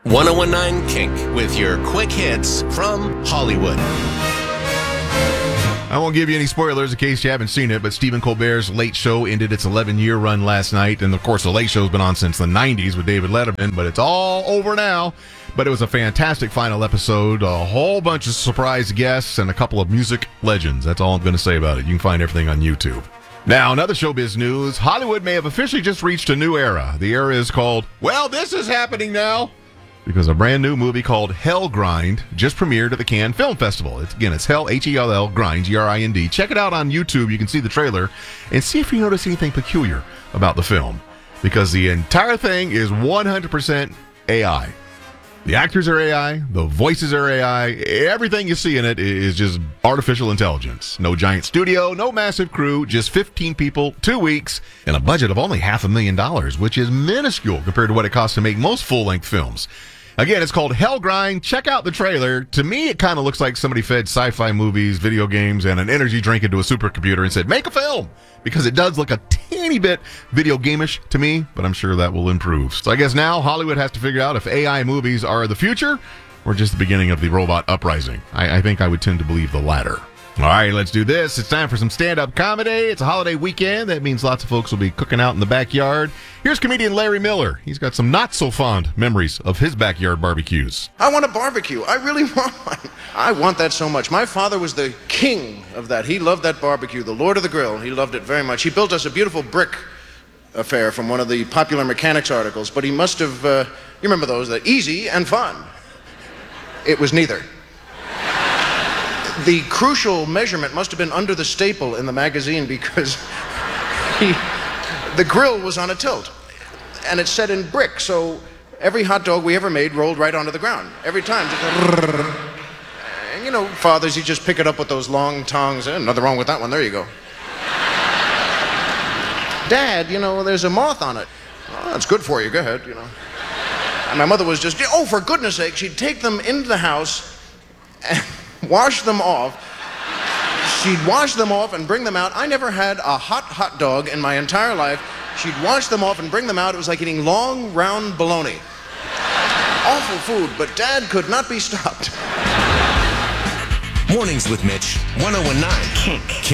1019 Kink with your quick hits from Hollywood. I won't give you any spoilers in case you haven't seen it, but Stephen Colbert's Late Show ended its 11-year run last night. And, of course, The Late Show's been on since the 90s with David Letterman, but it's all over now. But it was a fantastic final episode, a whole bunch of surprise guests, and a couple of music legends. That's all I'm going to say about it. You can find everything on YouTube. Now, another showbiz news. Hollywood may have officially just reached a new era. The era is called, well, this is happening now, because a brand new movie called Hell Grind just premiered at the Cannes Film Festival. It's Hell, H-E-L-L, Grind, G-R-I-N-D. Check it out on YouTube. You can see the trailer and see if you notice anything peculiar about the film, because the entire thing is 100% AI. The actors are AI, the voices are AI, everything you see in it is just artificial intelligence. No giant studio, no massive crew, just 15 people, 2 weeks, and a budget of only $500,000, which is minuscule compared to what it costs to make most full-length films. Again, it's called Hell Grind. Check out the trailer. To me, it kind of looks like somebody fed sci-fi movies, video games, and an energy drink into a supercomputer and said, make a film! Because it does look a teeny bit video game-ish to me, but I'm sure that will improve. So I guess now Hollywood has to figure out if AI movies are the future or just the beginning of the robot uprising. I think I would tend to believe the latter. All right, let's do this. It's time for some stand-up comedy. It's a holiday weekend. That means lots of folks will be cooking out in the backyard. Here's comedian Larry Miller. He's got some not-so-fond memories of his backyard barbecues. I want a barbecue. I really want one. I want that so much. My father was the king of that. He loved that barbecue, the Lord of the Grill. He loved it very much. He built us a beautiful brick affair from one of the Popular Mechanics articles, but he must have, you remember those, that easy and fun. It was neither. The crucial measurement must have been under the staple in the magazine, because the grill was on a tilt, and it's set in brick, so every hot dog we ever made rolled right onto the ground. Every time. And you know, fathers, you just pick it up with those long tongs. Nothing wrong with that one. There you go. Dad, you know, there's a moth on it. Oh, that's good for you. Go ahead, you know. And my mother was just, oh, for goodness sake, she'd take them into the house and wash them off. She'd wash them off and bring them out. I never had a hot dog in my entire life. She'd wash them off and bring them out. It was like eating long, round bologna. Awful food, but Dad could not be stopped. Mornings with Mitch, 1019 Kink.